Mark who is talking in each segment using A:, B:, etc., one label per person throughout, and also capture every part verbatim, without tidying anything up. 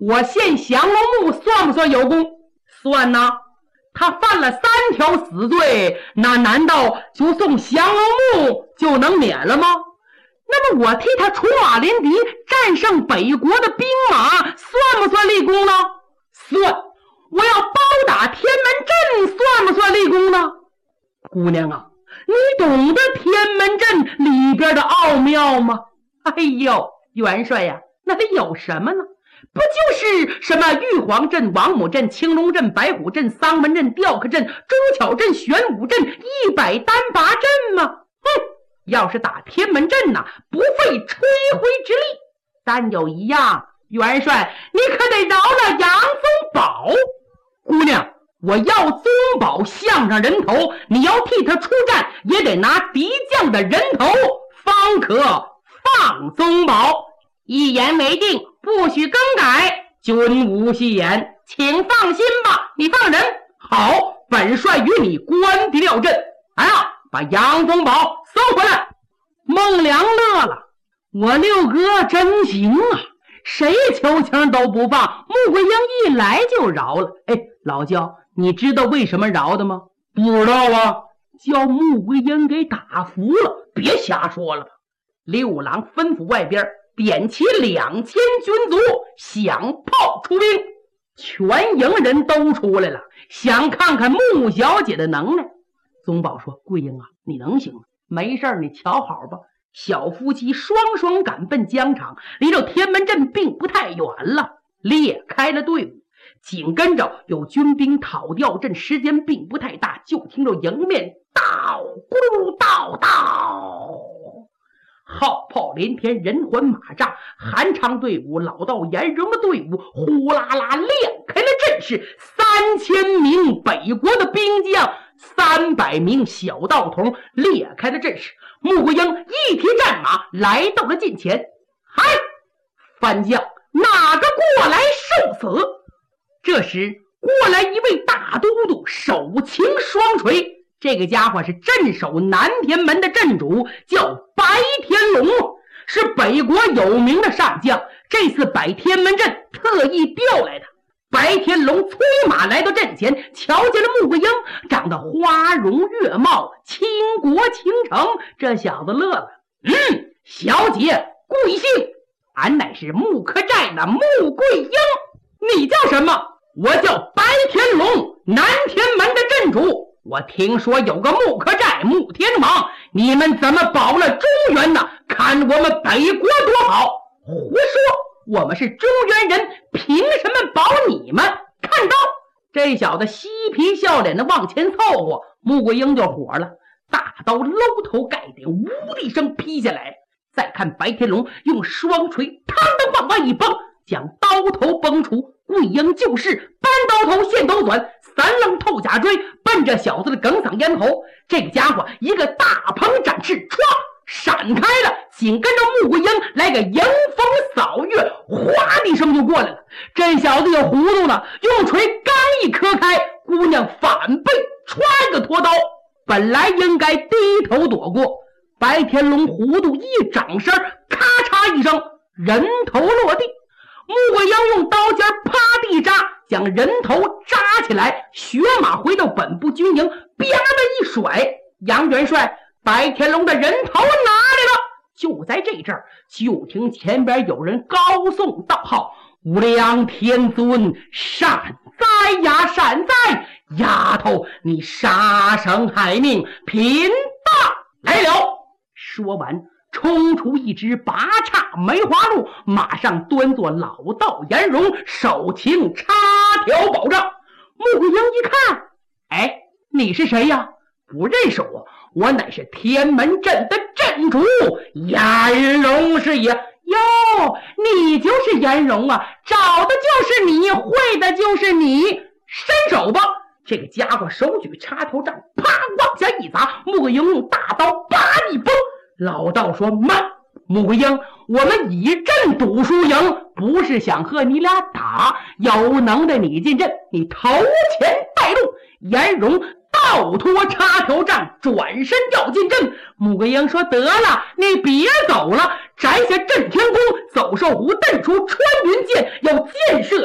A: 我献降龙木算不算有功？算呐。他犯了三条死罪，那难道就送降龙木就能免了吗？那么我替他除马连敌，战胜北国的兵马，算不算立功呢？算。我要包打天门阵，算不算立功呢？姑娘啊，你懂得天门阵里边的奥妙吗？哎呦，元帅呀，那得有什么呢？不就是什么玉皇阵、王母阵、青龙阵、白虎阵、丧门阵、吊客阵、钟巧阵、玄武阵、一百单拔阵吗？哼，要是打天门阵呐，不费吹灰之力。但有一样，元帅，你可得饶了杨宗保。姑娘，我要宗保项上人头，你要替他出战，也得拿敌将的人头，方可放宗保。一言为定，不许更改，君无戏言，请放心吧。你放人，好，本帅与你关敌料阵。来啊，把杨宗保搜回来。孟良乐了，我六哥真行啊，谁求情都不放，穆桂英一来就饶了。哎，老焦，你知道为什么饶的吗？不知道啊，叫穆桂英给打服了。别瞎说了吧。六郎吩咐外边点齐两千军卒，响炮出兵，全营人都出来了，想看看穆小姐的能耐。宗保说：桂英啊，你能行吗？没事，你瞧好吧。小夫妻双双赶奔疆场，离着天门阵并不太远了，列开了队伍，紧跟着有军兵讨吊阵，时间并不太大，就听着迎面道咕道道，号炮连天，人环马扎，韩昌队伍、老道严荣的队伍呼啦啦亮开了阵势，三千名北国的兵将，三百名小道童列开了阵势。穆桂英一提战马来到了近前，嗨，番将哪个过来受死？这时过来一位大都督，手擎双锤，这个家伙是镇守南天门的镇主，叫白天龙，是北国有名的上将，这次摆天门阵特意调来的。白天龙催马来到阵前，瞧见了穆桂英，长得花容月貌，倾国倾城。这小子乐了，嗯，小姐贵姓？俺乃是穆克寨的穆桂英。你叫什么？我叫白天龙，南天门的镇主。我听说有个穆克寨穆天王，你们怎么保了中原呢？看我们北国多好！胡说，我们是中原人，凭什么保你们？看刀！这小子嬉皮笑脸的往前凑合，穆桂英就火了，大刀搂头盖顶，呜的一声劈下来。再看白天龙用双锤嘡的往外一崩，将刀头崩出。桂英就是搬刀头现头短，三棱透甲锥，奔着小子的哽嗓咽喉。这个家伙一个大鹏展翅，唰闪开了，紧跟着穆桂英来个迎风扫月，哗的一声就过来了。这小子也糊涂了，用锤刚一磕开，姑娘反背歘个脱刀，本来应该低头躲过，白天龙糊涂一掌声，咔嚓一声，人头落地。穆桂英用刀尖啪地扎，将人头扎起来，血马回到本部军营，啪的一甩，杨元帅白天龙的人头拿来了。就在这阵儿，就听前边有人高颂道号：无量天尊，善哉呀，善哉！丫头，你杀生害命，贫大来了！说完，冲出一只拔叉梅花鹿，马上端坐老道颜容，手擎插条宝杖。穆桂英一看，哎，你是谁呀？不认识我，我乃是天门阵的阵主颜容是也。哟，你就是颜容啊，找的就是你，会的就是你，伸手吧。这个家伙手举插头杖，啪往下一砸，穆桂英用大刀啪一崩。老道说：慢，穆桂英，我们以阵赌输赢，不是想和你俩打，有能耐你进阵，你头前带路。颜容倒脱插条杖，转身要进阵。穆桂英说：得了，你别走了，摘下震天弓，走兽弧，蹬出穿云箭，要箭射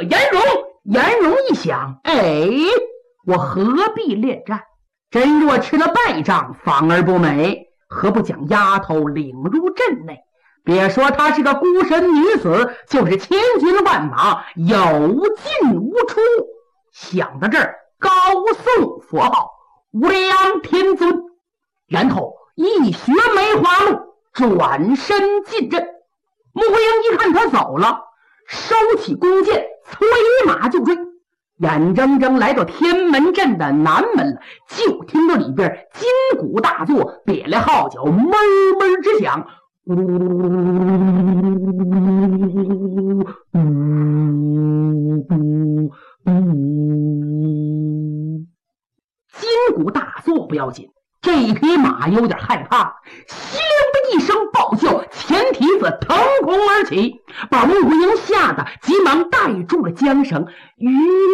A: 想，哎，我何必恋战？真若吃了败仗，反而不美。何不将丫头领入阵内？别说她是个孤身女子，就是千军万马，有进无出。想到这儿，高颂佛号无量天尊，然后一学梅花鹿，转身进阵。穆桂英一看他走了，收起弓箭，催马就追。眼睁睁来到天门阵的南门了，就听到里边金鼓大作，瘪来号角闷闷直响，呜呜呜。金鼓大作不要紧，这一匹马有点害怕，稀溜的一声暴叫，前蹄子腾空而起，把穆桂英吓得急忙带住了缰绳。吁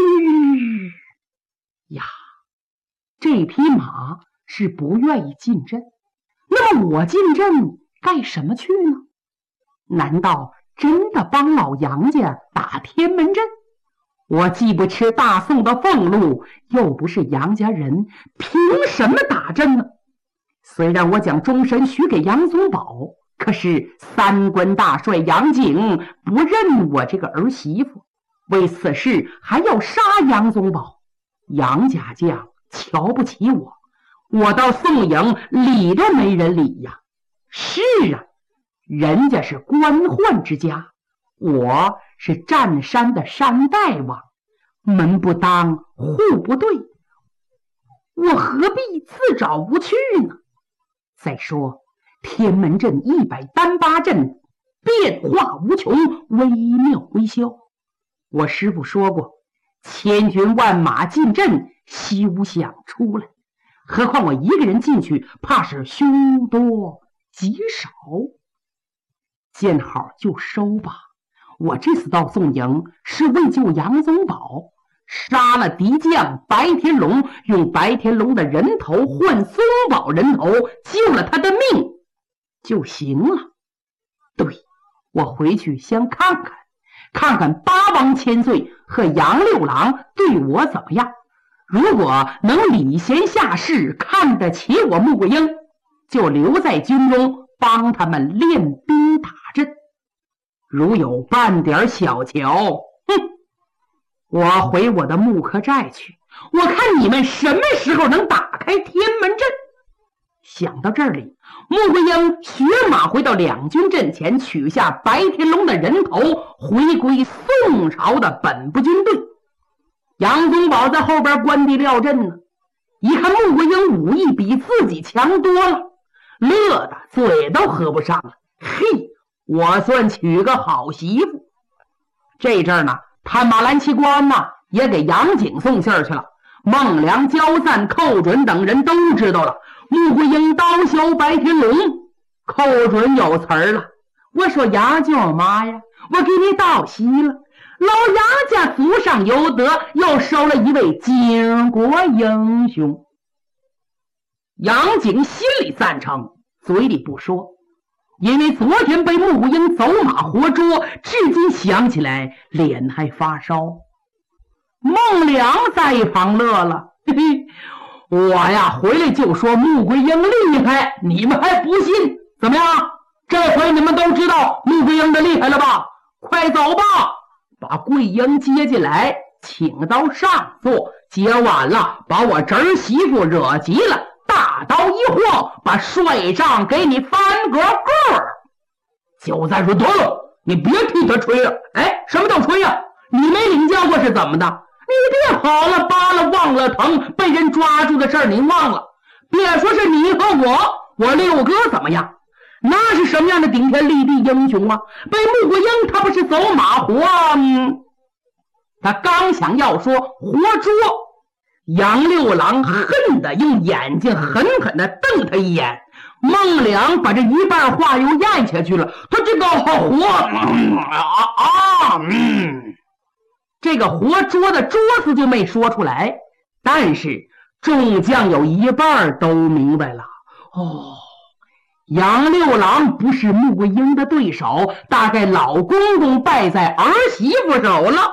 A: 呀，这匹马是不愿意进阵，那么我进阵干什么去呢？难道真的帮老杨家打天门阵？我既不吃大宋的俸禄，又不是杨家人，凭什么打阵呢？虽然我将终身许给杨宗保，可是三关大帅杨景不认我这个儿媳妇，为此事还要杀杨宗保。杨家将瞧不起我，我到宋营理都没人理呀。是啊，人家是官宦之家，我是占山的山大王，门不当户不对，我何必自找无趣呢？再说天门阵一百单八阵，变化无穷，微妙微消。我师父说过，千军万马进阵，休想出来。何况我一个人进去，怕是凶多吉少。见好就收吧。我这次到宋营是为救杨宗保，杀了敌将白天龙，用白天龙的人头换宗保人头，救了他的命就行了。对，我回去先看看，看看八王千岁和杨六郎对我怎么样。如果能礼贤下士，看得起我穆桂英，就留在军中帮他们练兵打阵。如有半点小瞧，哼，我回我的木刻寨去，我看你们什么时候能打开天门阵。想到这里，穆桂英学马回到两军阵前，取下白天龙的人头，回归宋朝的本部军队。杨宗保在后边关地料阵呢，一看穆桂英武艺比自己强多了，乐得嘴都合不上了。嘿，我算娶个好媳妇。这阵儿呢，探马兰奇官呢也给杨景送信儿去了。孟良、焦赞、寇准等人都知道了，穆桂英刀削白天龙。寇准有词儿了，我说杨舅妈呀，我给你道喜了，老杨家祖上有德，又收了一位巾帼英雄。杨景心里赞成，嘴里不说，因为昨天被穆桂英走马活捉，至今想起来脸还发烧。孟良在一旁乐了，嘿嘿，我呀回来就说穆桂英厉害，你们还不信？怎么样？这回你们都知道穆桂英的厉害了吧？快走吧，把桂英接进来，请到上座。接完了，把我侄儿媳妇惹急了，大刀一晃，把帅帐给你翻个个。就在说得了，你别替他吹了。哎，什么叫吹呀？你没领教过是怎么的？你别跑了扒了忘了疼，被人抓住的事儿你忘了。别说是你和我，我六哥怎么样？那是什么样的顶天立地英雄啊？被穆桂英他不是走马活、嗯、他刚想要说活捉，杨六郎恨得用眼睛狠狠地瞪他一眼。孟良把这一半话又咽下去了，他这个活、嗯、啊啊嗯这个活捉的捉字就没说出来，但是众将有一半都明白了。哦，杨六郎不是穆桂英的对手，大概老公公败在儿媳妇手了。